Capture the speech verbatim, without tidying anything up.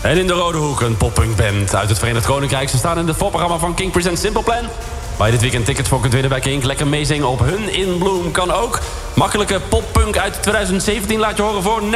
En in de Rode Hoek een poppunkband uit het Verenigd Koninkrijk. Ze staan in het voorprogramma van King Presents Simple Plan. Waar je dit weekend tickets voor kunt winnen bij King. Lekker meezingen op hun In Bloom kan ook. Makkelijke poppunk uit twintig zeventien laat je horen voor